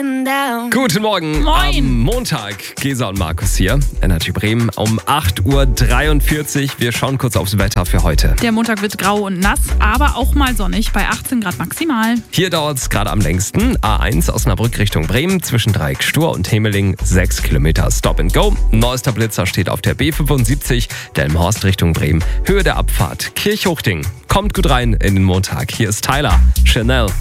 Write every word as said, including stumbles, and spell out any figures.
Guten Morgen. Moin. Am Montag, Gesa und Markus hier. Energy Bremen um acht Uhr dreiundvierzig. Wir schauen kurz aufs Wetter für heute. Der Montag wird grau und nass, aber auch mal sonnig bei achtzehn Grad maximal. Hier dauert es gerade am längsten. A eins Osnabrück Richtung Bremen zwischen Dreieck Stur und Hemeling sechs Kilometer Stop and Go. Neuester Blitzer steht auf der B fünfundsiebzig, Delmenhorst Richtung Bremen. Höhe der Abfahrt Kirchhochding. Kommt gut rein in den Montag. Hier ist Tyler, Chanel.